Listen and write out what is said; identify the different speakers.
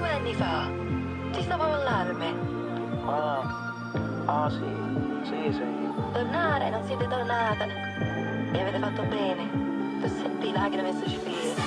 Speaker 1: 2 anni fa. Ti stavo a parlarmi.
Speaker 2: Sì.
Speaker 1: Tornare, non siete tornata. Mi avete fatto bene. Tu senti lacrime e sospiri.